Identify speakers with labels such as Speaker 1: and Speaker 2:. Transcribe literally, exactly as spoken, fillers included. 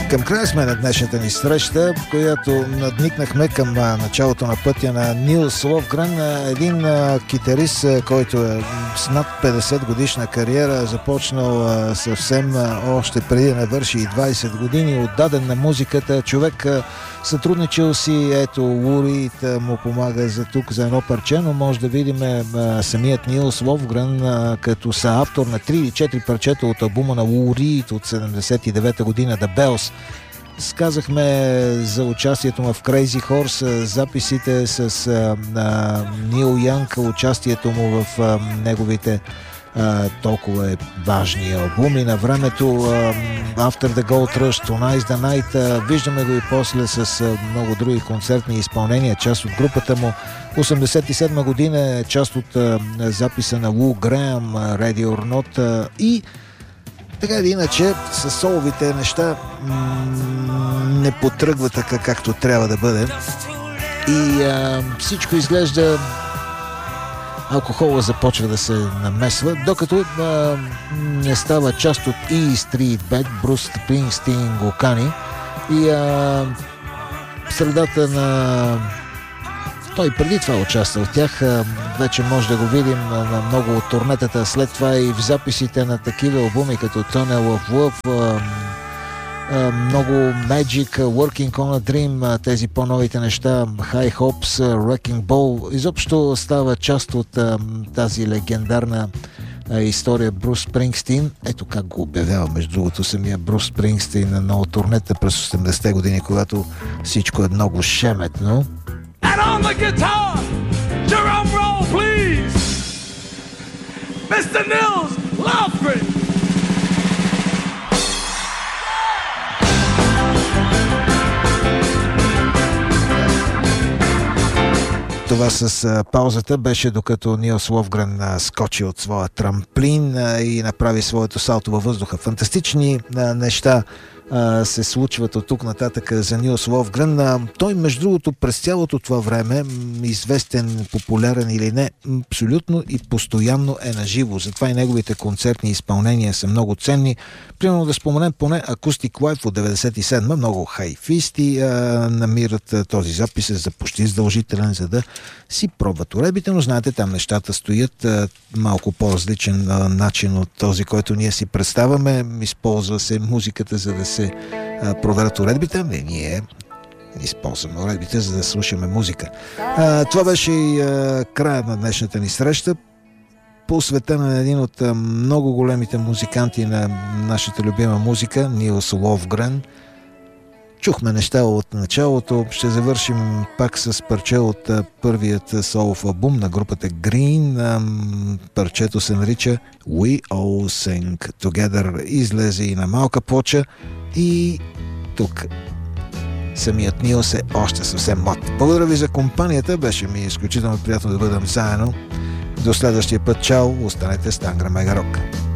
Speaker 1: Към края сме на днешната ни среща, в която надникнахме към началото на пътя на Нилс Ловгрен, един китарист, който е с над петдесет годишна кариера, започнал съвсем още преди да навърши и двайсет години, отдаден на музиката, човек сътрудничил си, ето Лу Рийд му помага за тук, за едно парче, но може да видим самият Нилс Ловгрен като съавтор на три или четири парчета от албума на Лу Рийд от седемдесет и девета година, The Bells. Сказахме за участието му в Crazy Horse, записите с а, Нил Янг, участието му в а, неговите а, толкова важни албуми на времето, а, After the Gold Rush, Tonight's the Night, а, виждаме го и после с а, много други концертни изпълнения, част от групата му. осемдесет и седма година е част от а, записа на Лу Греъм, Ready or Not, а, и така или иначе, с соловите неща м- не потръгва така, както трябва да бъде. И а, всичко изглежда, алкохола започва да се намесва, докато а, не става част от E Street Band, Брус Спрингстин го кани. И а, в средата на... Той преди това участва в тях, вече може да го видим на много от турнетата, след това и в записите на такива албуми като Tunnel of Love, много Magic, Working on a Dream, тези по-новите неща, High Hopes, Wrecking Ball, изобщо става част от тази легендарна история Брус Спрингстин. Ето как го обявява, между другото, самия Брус Спрингстин на много турнета през осемдесетте години, когато всичко е много шеметно.
Speaker 2: And on the guitar, drum roll please, мистер Nils Lofgren.
Speaker 1: Това с а, паузата беше докато Нилс Ловгрен а, скочи от своя трамплин а, и направи своето салто във въздуха. Фантастични а, неща а, се случват от тук нататък за Нилс Ловгрен. А, той, между другото, през цялото това време, известен, популярен или не, абсолютно и постоянно е наживо. Затова и неговите концертни изпълнения са много ценни. Примерно да споменем поне Acoustic Live от деветдесет и седма. Много хайфисти а, намират а, този запис за почти задължителен, за да си пробват уредбите, но знаете, там нещата стоят а, малко по-различен а, начин от този, който ние си представяме. Използва се музиката, за да се а, проверят уредбите. Не, ние използваме уредбите, за да слушаме музика. А, това беше и а, края на днешната ни среща, посветена на един от а, много големите музиканти на нашата любима музика, Нилс Ловгрен. Чухме неща от началото. Ще завършим пак с парче от а, първият солов албум на групата Green. А, парчето се нарича We All Sing Together. Излезе и на малка плоча. И тук самият Нилс е още съвсем млад. Благодаря ви за компанията. Беше ми изключително приятно да бъдем заедно. До следващия път. Чао! Останете с Тангра Мега Рок.